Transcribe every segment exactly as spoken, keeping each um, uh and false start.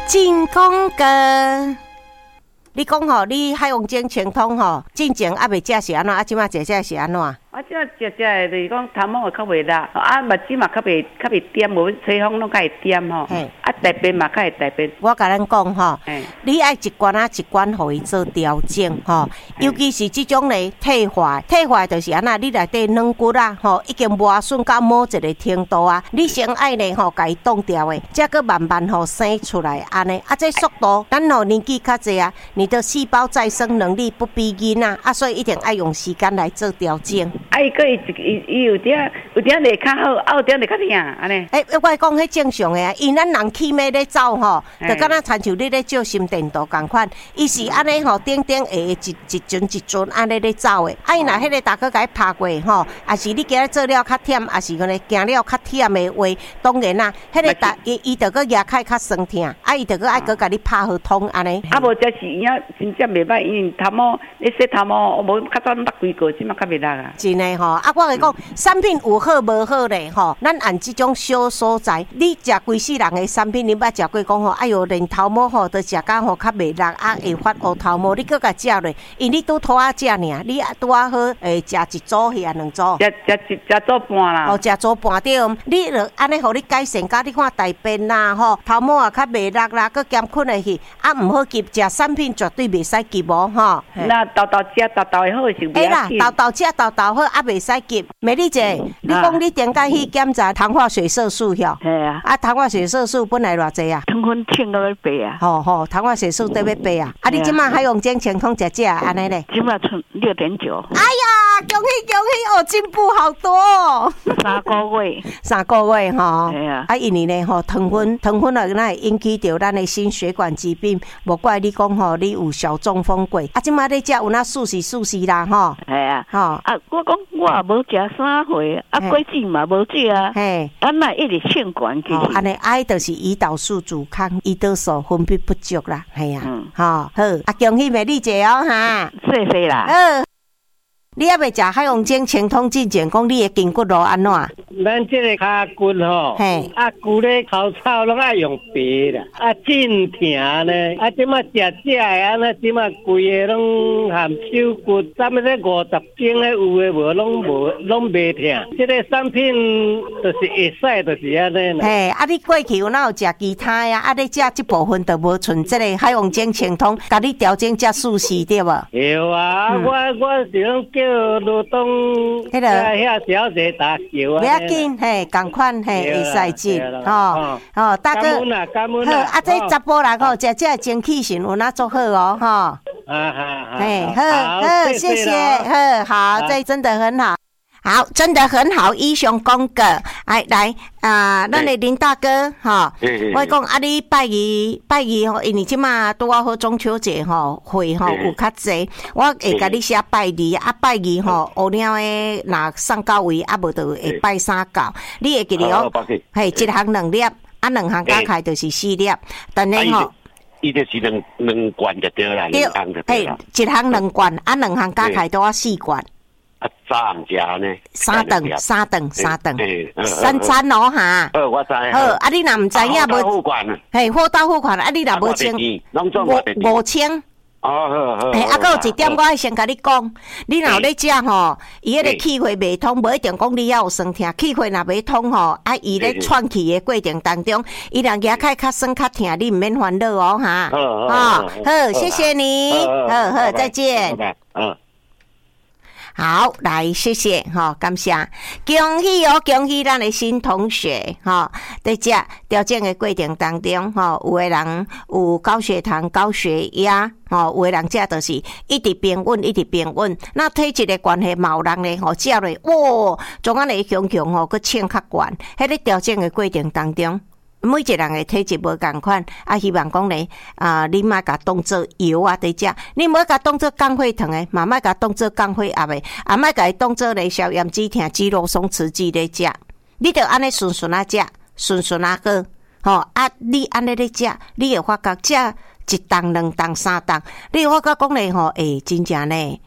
进广告。你讲吼，你海王精清通吼，进前还未食是安怎？啊，即马食食是安怎？ 啊，即食食的就是讲头毛较袂辣，啊，目睭嘛较袂较袂点，无吹风拢较会点吼。啊，大便嘛较会大便。 我甲咱讲吼，你爱一关啊一关，互伊做调整吼。尤其是即种咧退化，退化就是安那，你内底软骨啊，吼已经磨损到某一个程度啊，你先爱咧吼，甲伊冻掉的，才个慢慢吼生出来安尼。啊，这速度，咱吼年纪较济啊，你的细胞再生能力不比囡仔啊，所以一定爱用时间来做调整。 啊，伊个伊伊伊有点有点会较好，啊有点会较疼安尼。 诶，我讲迄正常诶啊，因咱人气脉咧走吼，就敢若亲像你咧照心电图共款，伊是安尼吼，顶顶下一一阵一阵安尼咧走诶。啊，伊若迄个大哥甲伊拍过吼，也是你今日做了较忝，也是可能行了较忝诶话，当然啦，迄个大伊伊着个牙开较酸疼，啊，伊着个爱个甲你拍好通安尼。 啊，无则是伊啊，真正袂歹，因为头毛你洗头毛，无较早捌几个，即马较袂辣啊。 真诶吼，啊，我会讲产品有好无好咧吼，咱按即种小所在，你食规世人诶产品，你捌食过讲吼，哎哟，连头毛吼都食甲吼较袂辣，啊会发乌头毛，你搁甲食咧，因你拄拖啊食尔，你拄啊好诶食一组去啊两组， 食食一食组半啦， 哦食组半对，你著安尼互你改善，甲你看大便啦吼，头毛啊较袂辣啦，搁减困会去，啊毋好急，食产品绝对袂使急哦吼。 那豆豆食豆豆会好是袂啦，豆豆食豆豆好，啊袂使急。美丽姐，你讲你点解去检查糖化血色素哟？ 系啊， 啊糖化血色素本来偌济啊？ 糖分称到要八啊。 吼吼，糖化血素都要八啊。啊，你即马还用健清通食食安尼咧？ 即马剩六点九。 哎呀，恭喜恭喜哦，进步好多哦！ 三个月， 三个月吼。 系啊。 啊，因为咧吼，糖分糖分啊，那会引起着咱的心血管疾病。无怪你讲吼，你有小中风过。啊，即马你食有那素食素食啦吼。 系啊。吼啊，我讲我也无食三回，啊果子嘛无食啊。嘿，啊那一直欠管去。 安尼爱就是胰岛素阻抗，胰岛素分泌不足啦，系啊。嗯。吼好，啊恭喜美丽姐哦哈。 谢谢啦。 好。你还未食海王精清通进前讲你的筋骨路安怎？ 咱这个骹骨吼，啊骨咧口草拢爱用白啦，啊真疼呢。啊，即马食食的安那，即马规个拢含手骨，咱们咧五十斤咧有诶无，拢无拢袂疼。这个产品就是会使，就是安尼啦。 嘿，啊你过去有哪有食其他呀？啊你食这部分就无存这个海王精清通，甲你调整食素食对无？ 有啊，我我是拢叫罗东，迄个遐小姐打球啊。不要紧，嘿，共款嘿，会使进，吼吼，大哥， 感恩啦，感恩啦。 好，啊，这查甫人吼，食这精气神有哪做好哦，吼。 啊哈， 嘿，好好，谢谢，好好，这真的很好。好，真的很好，英雄讲个，哎来啊，咱的林大哥哈，我讲啊，你拜二拜二吼，因为即马拄啊好中秋节吼，会吼有较济，我会甲你写拜二，啊拜二吼，有了诶，若送到位，啊无就会拜三到，你会记得哦，嘿，一行两粒，啊两行加起来就是四粒，但是吼。 伊就是两两罐就对啦，两行就对啦。 一行两罐，啊两行加起来都要四罐。 啊，三行食呢？ 三顿，三顿，三顿，三餐哦哈。 好，我知。 好，啊你若毋知影无？ 货到付款。 嘿，货到付款，啊你若无清，五五千。 哦，好好。 嘿，啊，还有一点，我爱先甲你讲，你若有咧食吼，伊迄个气血未通，无一定讲你要有酸痛，气血若未通吼，啊，伊咧喘气的过程当中，伊若牙开较酸较疼，你毋免烦恼哦哈。 好， 好，好，谢谢你，好好，再见。 拜拜，嗯。 好，来谢谢哈、哦，感谢，恭喜哦，恭喜咱的新同学哈，在这调整的过程当中哈、哦，有的人有高血糖、高血压，哦，有的人这就是一直平稳，一直平稳。那体质的关系，某人咧吼，食落哇，总安尼强强吼，佮称较悬。喺咧调整的过程当中。每一个人的体质无共款，啊，希望讲咧，啊，你莫甲当做油啊在食，你莫甲当做降血糖的，嘛莫甲当做降血压的，啊，莫甲伊当做咧消炎止痛、肌肉松弛剂咧食，你着安尼顺顺啊食，顺顺啊好，吼、哦、啊，你安尼咧食，你会发觉食一顿、两顿、三顿，你会发觉讲咧吼，诶、欸，真正咧。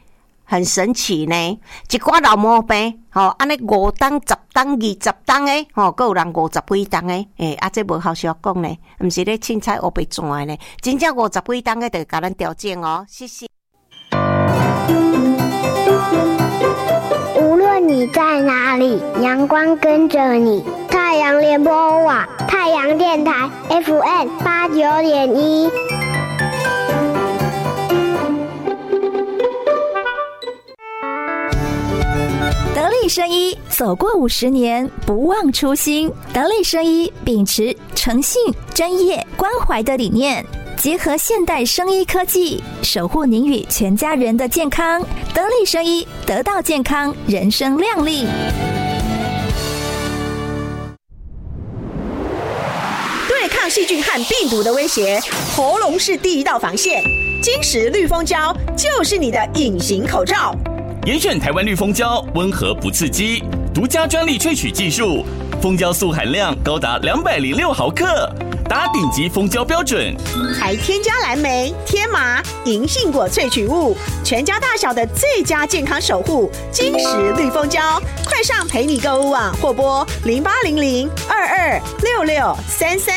很神奇呢。一寡老毛病，吼、哦，安尼五档、十档、二十档诶，吼、哦，还有人五十几档诶，诶、欸，啊，这无好笑讲呢，毋是咧凊彩黑白转诶呢，真正五十几档诶，就甲咱调整哦，谢谢。 无论你在哪里，阳光跟着你。太阳联播网，太阳电台 F M 八九点一。 得力生医走过五十年，不忘初心。得力生医秉持诚信、专业、关怀的理念，结合现代生医科技，守护您与全家人的健康。得力生医，得到健康，人生亮丽。 对抗细菌和病毒的威胁，喉咙是第一道防线。金石绿蜂胶就是你的隐形口罩。 严选台湾绿蜂胶，温和不刺激，独家专利萃取技术，蜂胶素含量高达两百零六毫克，达顶级蜂胶标准， 还添加蓝莓、天麻、银杏果萃取物，全家大小的最佳健康守护。金石绿蜂胶，快上陪你购物网或拨零八零零二二六六三三。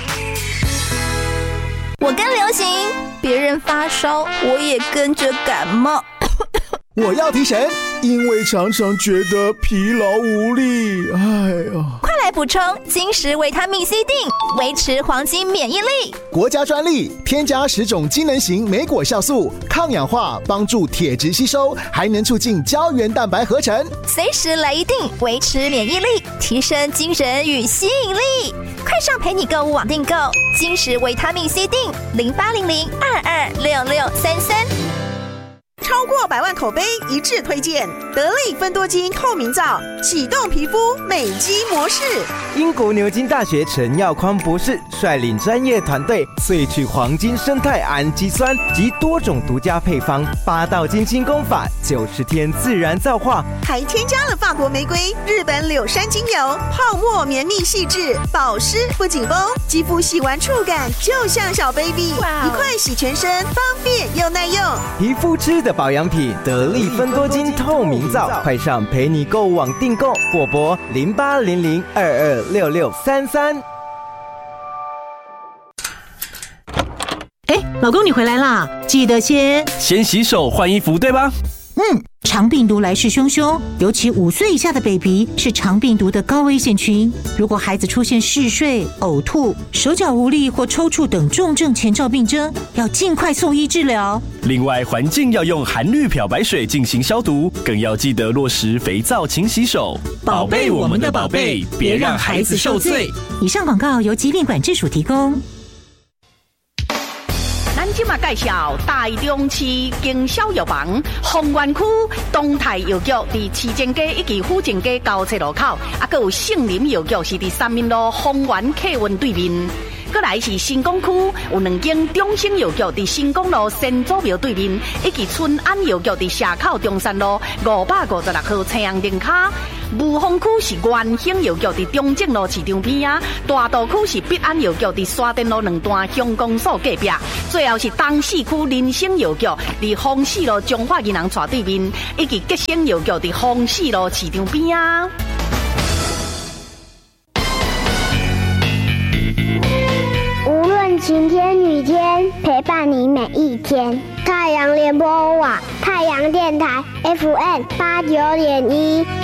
我跟流行，别人发烧，我也跟着感冒。 我要提神，因为常常觉得疲劳无力。哎呀， 快来补充金石维他命 C 锭，维持黄金免疫力。 国家专利，添加十种机能型莓果酵素，抗氧化，帮助铁质吸收，还能促进胶原蛋白合成。 随时来一锭，维持免疫力，提升精神与吸引力。快上陪你购物网订购金石维他命 C 锭，零八零零二二六六三三。 超过百万口碑一致推荐得力芬多精透明皂，启动皮肤美肌模式。 英国牛津大学陈耀匡博士率领专业团队萃取黄金生态氨基酸及多种独家配方，八道金清功法，九十天自然皂化， 还添加了法国玫瑰、日本柳杉精油，泡沫绵密细致，保湿不紧绷，肌肤洗完触感就像小 baby， 一块洗全身，方便又耐用。 皮肤吃的保养品得力芬多精透明皂，快上陪你购物网订购或拨零八零零二二六六三三。 哎，老公你回来啦，记得先先洗手换衣服，对吧？ 嗯，肠病毒来势汹汹，尤其五岁以下的 baby 是肠病毒的高危险群。如果孩子出现嗜睡、呕吐、手脚无力或抽搐等重症前兆病征，要尽快送医治疗。 另外，环境要用含氯漂白水进行消毒，更要记得落实肥皂勤洗手，宝贝我们的宝贝，别让孩子受罪。 以上广告由疾病管制署提供。 咱今嘛介绍台中市经销药房丰原区东泰药局，伫市政街以及府政街交叉路口，啊，还有杏林药局是伫三民路丰原客运对面。过来是新港区有两间中兴药局伫新港路先祖庙对面，以及春安药局伫社口中山路五百五十六号青阳灯卡。雾峰区是元兴药局伫中正路市场边啊，大道区是必安药局伫沙甸路两段乡公所隔壁，最后是东市区林兴药局伫丰市路中华银行斜对面，以及吉兴药局伫丰市路市场边啊。 无论晴天雨天，陪伴你每一天。太阳联播网，太阳电台 F M 八九点一。